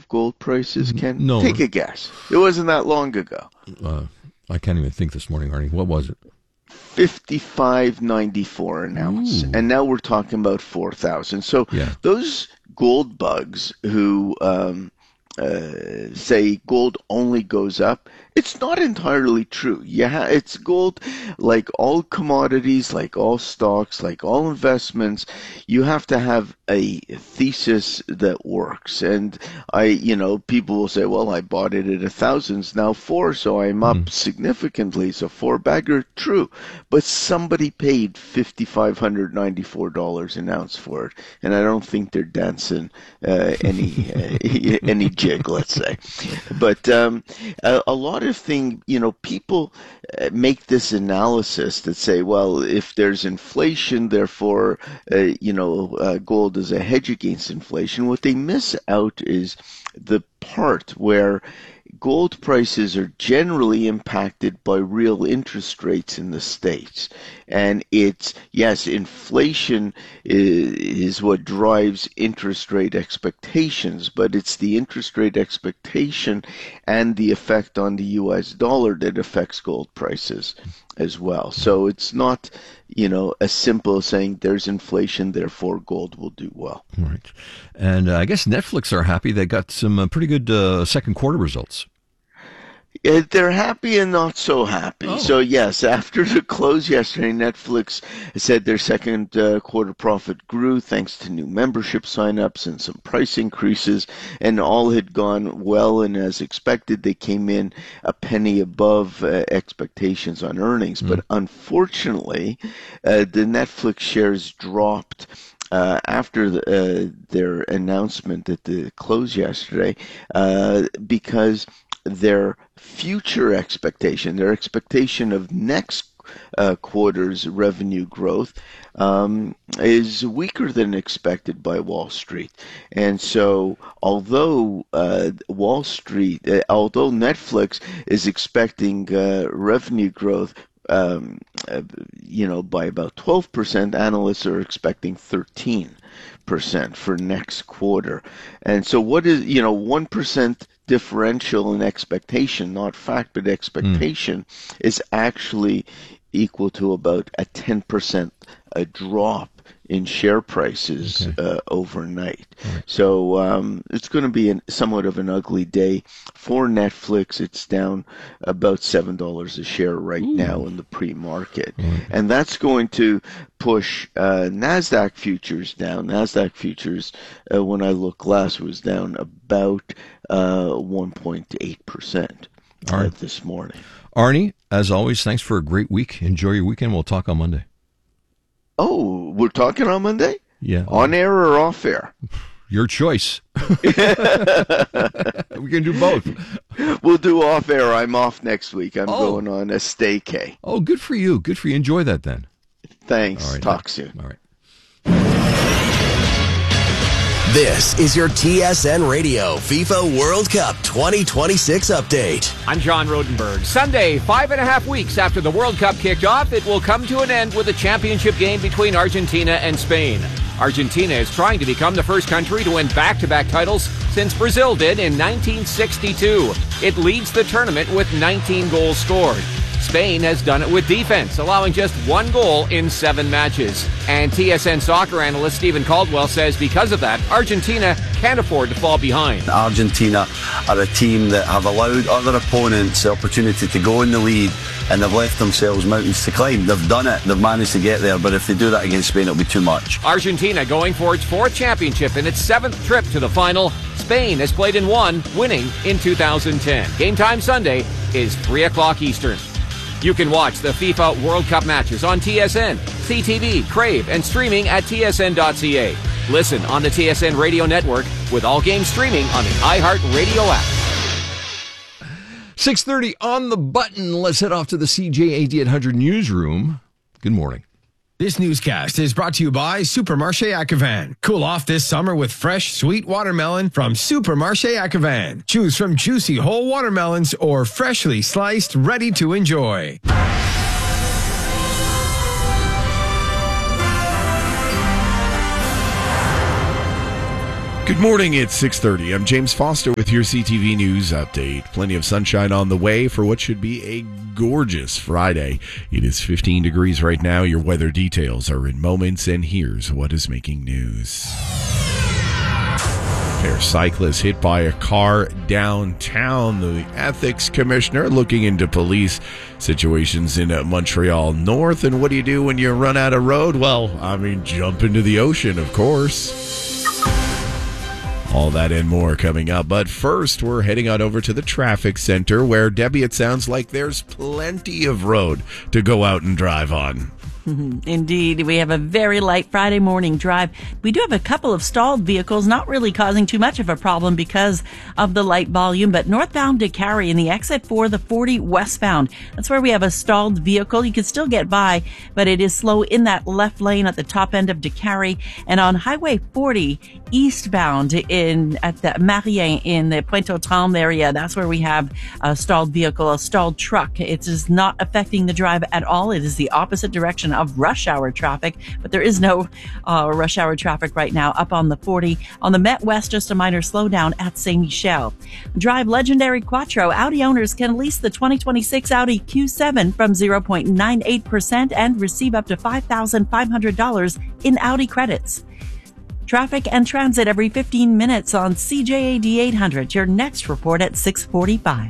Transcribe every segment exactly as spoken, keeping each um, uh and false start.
of gold prices, Ken? No. Take a guess. It wasn't that long ago. Uh, I can't even think this morning, Arnie. What was it? fifty-five ninety-four an ounce. Ooh. And now we're talking about four thousand. So Yeah. those gold bugs who um, uh, say gold only goes up, it's not entirely true. Yeah, it's gold, like all commodities, like all stocks, like all investments, you have to have a thesis that works. And I, you know, people will say, well, I bought it at a thousand, it's now four, so I'm up mm. significantly. So four bagger, true. But somebody paid five thousand five hundred ninety-four dollars an ounce for it. And I don't think they're dancing uh, any, uh, any jig, let's say. But um, a, a lot of things, you know, people make this analysis that say, well, if there's inflation, therefore, uh, you know, uh, gold is a hedge against inflation. What they miss out is the part where gold prices are generally impacted by real interest rates in the States. And it's, yes, inflation is, is what drives interest rate expectations, but it's the interest rate expectation and the effect on the U S dollar that affects gold prices as well. So it's not, you know, as simple as saying there's inflation, therefore gold will do well. All right. And uh, I guess Netflix are happy. They got some uh, pretty good uh, second quarter results. Uh, they're happy and not so happy. Oh. So yes, after the close yesterday, Netflix said their second uh, quarter profit grew thanks to new membership signups and some price increases, and all had gone well. And as expected, they came in a penny above uh, expectations on earnings. Mm. But unfortunately, uh, the Netflix shares dropped Uh, after the, uh, their announcement at the close yesterday, uh, because their future expectation, their expectation of next uh, quarter's revenue growth um, is weaker than expected by Wall Street. And so although uh, Wall Street, uh, although Netflix is expecting uh, revenue growth Um, uh, you know, by about twelve percent, analysts are expecting thirteen percent for next quarter. And so what is, you know, one percent differential in expectation, not fact, but expectation, mm. is actually equal to about a ten percent a drop in share prices okay. uh, overnight. Right. So um, it's going to be an, somewhat of an ugly day for Netflix. It's down about seven dollars a share right Ooh. now in the pre-market. Right. And that's going to push uh, NASDAQ futures down. NASDAQ futures, uh, when I look last, was down about uh, one point eight percent uh, right. this morning. Arnie, as always, thanks for a great week. Enjoy your weekend. We'll talk on Monday. Oh, we're talking on Monday? Yeah. On air or off air? Your choice. We can do both. We'll do off air. I'm off next week. I'm oh. going on a staycay. Oh, good for you. Good for you. Enjoy that then. Thanks. All right, Talk now. soon. All right. This is your T S N Radio FIFA World Cup twenty twenty-six update. I'm John Rodenberg. Sunday, five and a half weeks after the World Cup kicked off, it will come to an end with a championship game between Argentina and Spain. Argentina is trying to become the first country to win back-to-back titles since Brazil did in nineteen sixty-two. It leads the tournament with nineteen goals scored. Spain has done it with defense, allowing just one goal in seven matches. And T S N soccer analyst Stephen Caldwell says because of that, Argentina can't afford to fall behind. Argentina are a team that have allowed other opponents the opportunity to go in the lead, and they've left themselves mountains to climb. They've done it. They've managed to get there, but if they do that against Spain, it'll be too much. Argentina going for its fourth championship in its seventh trip to the final. Spain has played in one, winning in two thousand ten. Game time Sunday is three o'clock Eastern. You can watch the FIFA World Cup matches on T S N, C T V, Crave, and streaming at T S N dot C A. Listen on the T S N Radio Network with all games streaming on the iHeartRadio app. six thirty on the button. Let's head off to the C J A D eight hundred newsroom. Good morning. This newscast is brought to you by Supermarché Acavan. Cool off this summer with fresh, sweet watermelon from Supermarché Acavan. Choose from juicy whole watermelons or freshly sliced, ready to enjoy. Good morning, it's six thirty. I'm James Foster with your C T V News Update. Plenty of sunshine on the way for what should be a gorgeous Friday. It is fifteen degrees right now. Your weather details are in moments, and here's what is making news. Pair cyclists hit by a car downtown. The ethics commissioner looking into police situations in Montreal North. And what do you do when you run out of road? Well, I mean, jump into the ocean, of course. All that and more coming up. But first, we're heading on over to the traffic center where, Debbie, it sounds like there's plenty of road to go out and drive on. Indeed. We have a very light Friday morning drive. We do have a couple of stalled vehicles, not really causing too much of a problem because of the light volume, but northbound to Carey in the exit for the forty westbound. That's where we have a stalled vehicle. You can still get by, but it is slow in that left lane at the top end of Décarie. And on Highway forty eastbound in at the Marien in the Pointe-aux-Trembles area, that's where we have a stalled vehicle, a stalled truck. It is not affecting the drive at all. It is the opposite direction of rush hour traffic, but there is no uh, rush hour traffic right now up on the forty. On the Met West, just a minor slowdown at Saint Michel. Drive legendary Quattro. Audi owners can lease the twenty twenty-six Audi Q seven from zero point nine eight percent and receive up to five thousand five hundred dollars in Audi credits. Traffic and transit every fifteen minutes on C J A D eight hundred. Your next report at six forty-five.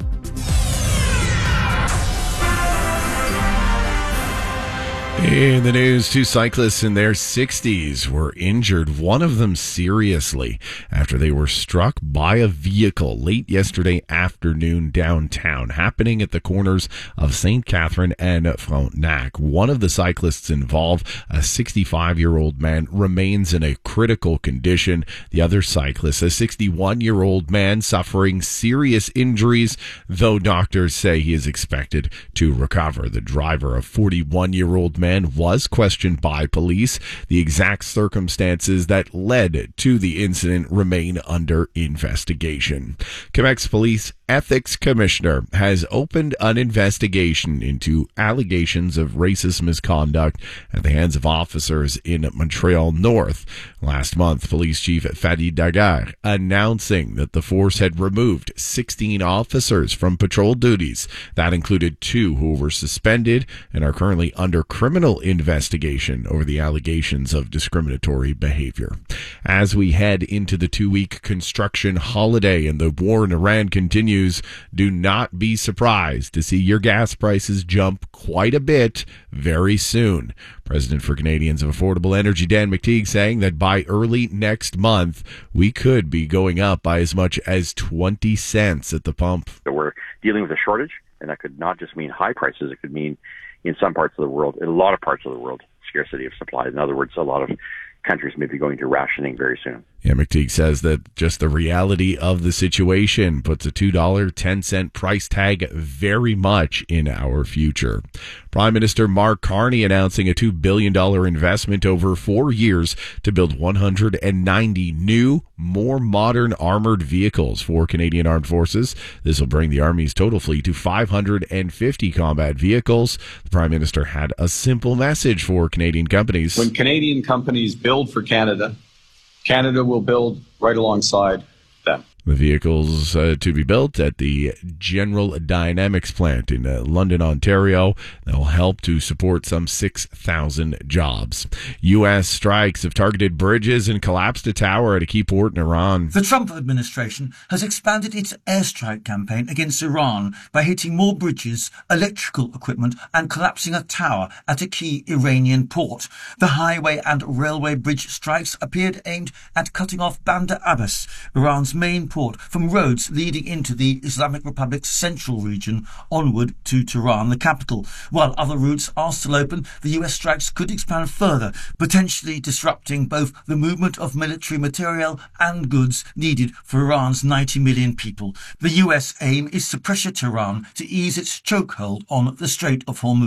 In the news, two cyclists in their sixties were injured, one of them seriously, after they were struck by a vehicle late yesterday afternoon downtown, happening at the corners of Sainte Catherine and Frontenac. One of the cyclists involved, a sixty-five-year-old man, remains in a critical condition. The other cyclist, a sixty-one-year-old man, suffering serious injuries, though doctors say he is expected to recover. The driver, a forty-one-year-old man, was questioned by police. The exact circumstances that led to the incident remain under investigation. Quebec's police ethics commissioner has opened an investigation into allegations of racist misconduct at the hands of officers in Montreal North. Last month, Police Chief Fadi Daguerre announcing that the force had removed sixteen officers from patrol duties. That included two who were suspended and are currently under criminal investigation over the allegations of discriminatory behavior. As we head into the two-week construction holiday and the war in Iran continues, do not be surprised to see your gas prices jump quite a bit very soon. President for Canadians of Affordable Energy, Dan McTeague, saying that by early next month, we could be going up by as much as twenty cents at the pump. We're dealing with a shortage, and that could not just mean high prices. It could mean, in some parts of the world, in a lot of parts of the world, scarcity of supply. In other words, a lot of countries may be going to rationing very soon. Yeah, McTeague says that just the reality of the situation puts a two dollars and ten cents price tag very much in our future. Prime Minister Mark Carney announcing a two billion dollars investment over four years to build one hundred ninety new, more modern armored vehicles for Canadian Armed Forces. This will bring the Army's total fleet to five hundred fifty combat vehicles. The Prime Minister had a simple message for Canadian companies. When Canadian companies build for Canada, Canada will build right alongside them. The vehicles uh, to be built at the General Dynamics plant in uh, London, Ontario. They'll help to support some six thousand jobs. U S strikes have targeted bridges and collapsed a tower at a key port in Iran. The Trump administration has expanded its airstrike campaign against Iran by hitting more bridges, electrical equipment, and collapsing a tower at a key Iranian port. The highway and railway bridge strikes appeared aimed at cutting off Bandar Abbas, Iran's main port, from roads leading into the Islamic Republic's central region onward to Tehran, the capital. While other routes are still open, the U S strikes could expand further, potentially disrupting both the movement of military material and goods needed for Iran's ninety million people. The U S aim is to pressure Tehran to ease its chokehold on the Strait of Hormuz.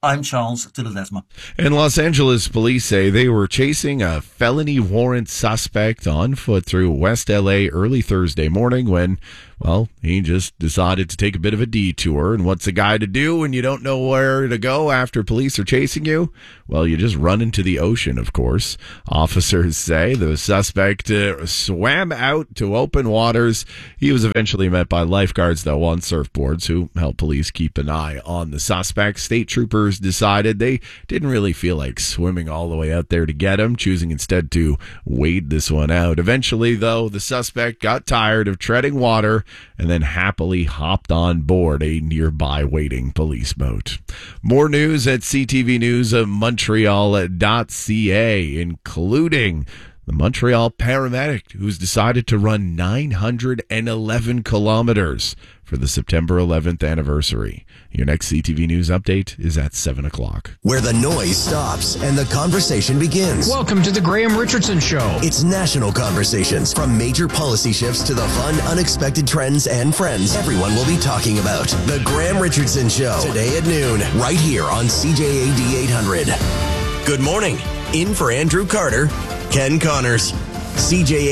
I'm Charles de Ledesma. And Los Angeles police say they were chasing a felony warrant suspect on foot through West L A early Thursday morning when, well, he just decided to take a bit of a detour. And what's a guy to do when you don't know where to go after police are chasing you? Well, you just run into the ocean, of course. Officers say the suspect uh, swam out to open waters. He was eventually met by lifeguards, though, on surfboards who helped police keep an eye on the suspect. State troopers decided they didn't really feel like swimming all the way out there to get him, choosing instead to wade this one out. Eventually, though, the suspect got tired of treading water and then happily hopped on board a nearby waiting police boat. More news at C T V News of Montreal dot C A, including the Montreal paramedic who's decided to run nine hundred eleven kilometers for the September eleventh anniversary. Your next C T V News update is at seven o'clock. Where the noise stops and the conversation begins. Welcome to the Graham Richardson Show. It's national conversations. From major policy shifts to the fun, unexpected trends and friends everyone will be talking about. The Graham Richardson Show. Today at noon, right here on C J A D eight hundred. Good morning. In for Andrew Carter, Ken Connors. C J A